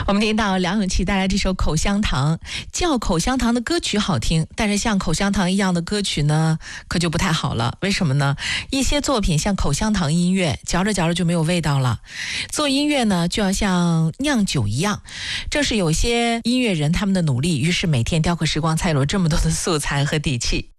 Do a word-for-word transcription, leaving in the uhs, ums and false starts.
我们听到梁咏琪带来这首《口香糖》，叫口香糖的歌曲好听，但是像口香糖一样的歌曲呢，可就不太好了。为什么呢？一些作品像口香糖音乐，嚼着嚼着就没有味道了。做音乐呢，就要像酿酒一样，正是有些音乐人他们的努力，于是每天雕刻时光才有了这么多的素材和底气。